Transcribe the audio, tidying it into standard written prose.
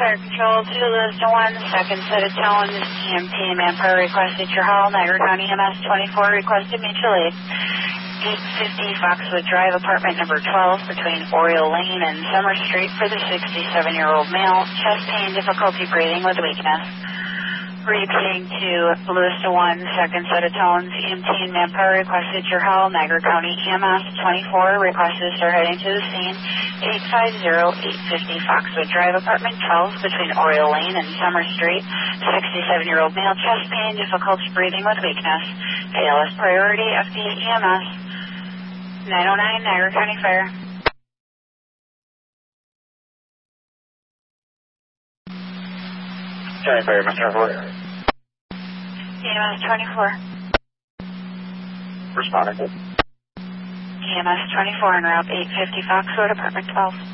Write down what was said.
Fire Control, 2 Lewis to 1, second set of tones, EMT Manpower requested your hall, Niagara County MS 24 requested mutual aid. 850 Foxwood Drive, apartment number 12, between Oriole Lane and Summer Street for the 67-year-old male, chest pain, difficulty breathing with weakness. Repeating to Lewis to 1, second set of tones, EMT and Manpower requested your hall, Niagara County EMS 24 requested start heading to the scene. 850-850 Foxwood Drive, apartment 12, between Oriole Lane and Summer Street. 67-year-old male, chest pain, difficulty breathing with weakness. ALS priority, FDA EMS. 909 Niagara County Fire. County Fire, Mr. 24. EMS 24. Responding. EMS 24 en route 850 Foxwood, apartment 12.